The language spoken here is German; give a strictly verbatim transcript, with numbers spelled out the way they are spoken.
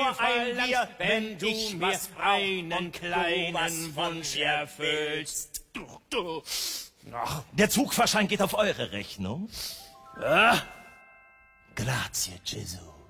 ein Bier, wenn du mir einen kleinen Wunsch erfüllst. Du, du. Ach, der Zugfahrschein geht auf eure Rechnung. Ah. Grazie, Gesù.